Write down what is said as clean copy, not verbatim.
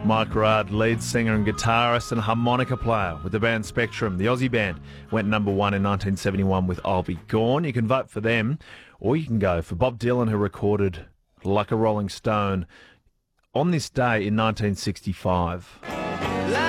Mike Rudd, lead singer and guitarist and harmonica player with the band Spectrum. The Aussie band went number one in 1971 with I'll Be Gone. You can vote for them, or you can go for Bob Dylan, who recorded Like a Rolling Stone on this day in 1965.